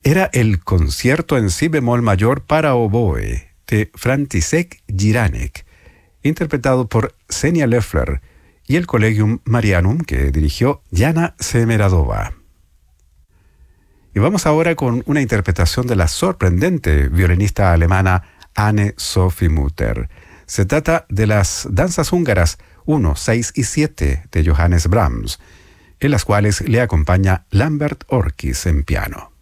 era el concierto en si bemol mayor para oboe de František Jiranek, interpretado por Xenia Leffler, y el Collegium Marianum que dirigió Jana Semeradova. Y vamos ahora con una interpretación de la sorprendente violinista alemana Anne-Sophie Mutter. Se trata de las danzas húngaras 1, 6 y 7 de Johannes Brahms, en las cuales le acompaña Lambert Orkis en piano.